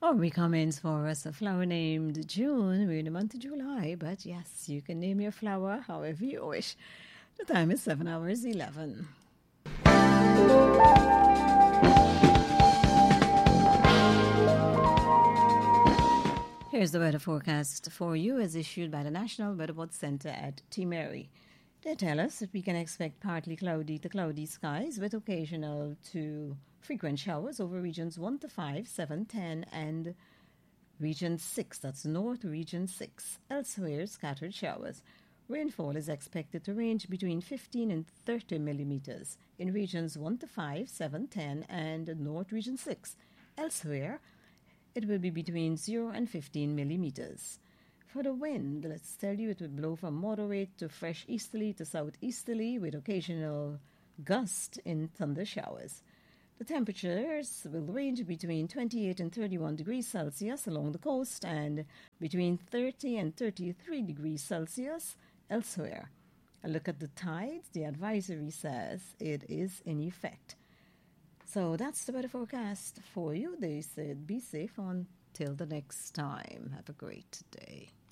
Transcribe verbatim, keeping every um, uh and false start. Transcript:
Or recommends for us a flower named June. We're in the month of July, but yes, you can name your flower however you wish. The time is seven hours eleven. Here's the weather forecast for you as issued by the National Weather Board Center at T. Mary. They tell us that we can expect partly cloudy to cloudy skies with occasional to frequent showers over regions one to five, seven, ten, and region six. That's North Region six. Elsewhere, scattered showers. Rainfall is expected to range between fifteen and thirty millimeters in regions one to five, seven, ten, and North Region six. Elsewhere, it will be between zero and fifteen millimeters. For the wind, let's tell you it will blow from moderate to fresh easterly to southeasterly with occasional gust in thunder showers. The temperatures will range between twenty-eight and thirty-one degrees Celsius along the coast and between thirty and thirty-three degrees Celsius elsewhere. A look at the tides, the advisory says it is in effect. So that's the weather forecast for you. They said be safe until the next time. Have a great day.